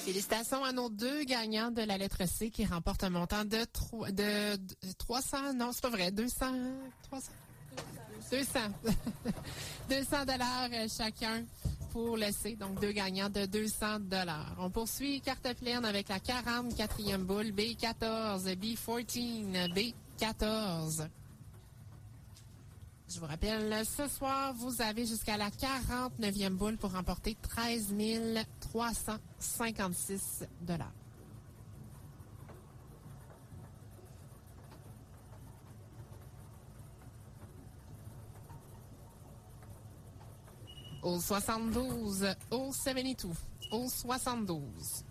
Félicitations à nos deux gagnants de la lettre C qui remportent un montant de 300, non, c'est pas vrai, 200 $200 chacun pour le C. Donc, deux gagnants de $200. On poursuit carte pleine avec la 44e boule, B14, B14, B14. Je vous rappelle, ce soir, vous avez jusqu'à la 49e boule pour remporter 13 356 $. Au 72, au 72, au 72.